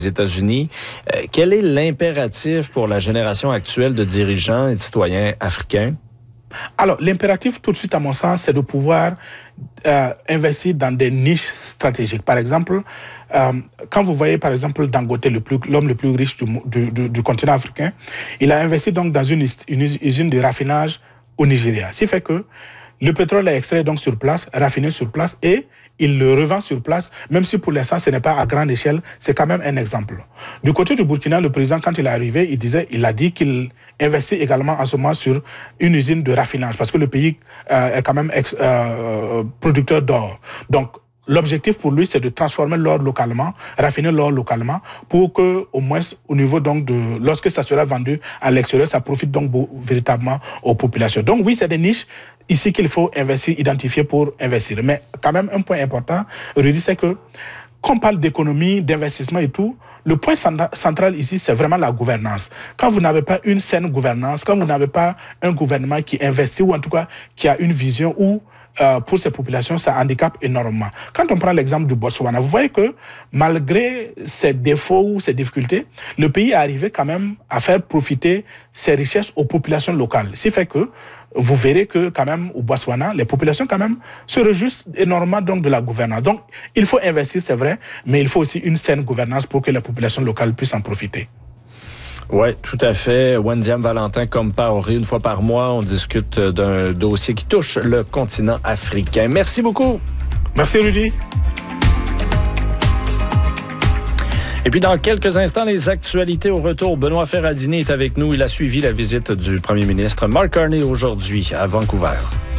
États-Unis. Quel est l'impératif pour la génération actuelle de dirigeants et de citoyens africains? Alors, l'impératif, tout de suite, à mon sens, c'est de pouvoir investir dans des niches stratégiques. Par exemple, quand vous voyez, par exemple, Dangote, l'homme le plus riche du continent africain, il a investi donc dans une usine de raffinage au Nigeria. Ce qui fait que le pétrole est extrait donc sur place, raffiné sur place et il le revend sur place, même si pour l'instant ce n'est pas à grande échelle, c'est quand même un exemple. Du côté du Burkina, le président, quand il est arrivé, il a dit qu'il investit également en ce moment sur une usine de raffinage parce que le pays est quand même producteur d'or. Donc, l'objectif pour lui, c'est de transformer l'or localement, raffiner l'or localement, pour que, au moins, au niveau donc lorsque ça sera vendu à l'extérieur, ça profite donc véritablement aux populations. Donc oui, c'est des niches ici qu'il faut investir, identifier pour investir. Mais quand même, un point important, Rudy, c'est que quand on parle d'économie, d'investissement et tout, le point central ici, c'est vraiment la gouvernance. Quand vous n'avez pas une saine gouvernance, quand vous n'avez pas un gouvernement qui investit ou en tout cas qui a une vision où pour ces populations, ça handicape énormément. Quand on prend l'exemple du Botswana, vous voyez que malgré ses défauts ou ses difficultés, le pays est arrivé quand même à faire profiter ses richesses aux populations locales. Ce qui fait que vous verrez que quand même au Botswana, les populations quand même se réjouissent énormément donc de la gouvernance. Donc il faut investir, c'est vrai, mais il faut aussi une saine gouvernance pour que les populations locales puissent en profiter. Oui, tout à fait. Wendiam Valentin, comme Paoré, une fois par mois, on discute d'un dossier qui touche le continent africain. Merci beaucoup. Merci, Rudy. Et puis, dans quelques instants, les actualités au retour. Benoît Ferrandini est avec nous. Il a suivi la visite du premier ministre Mark Carney aujourd'hui à Vancouver.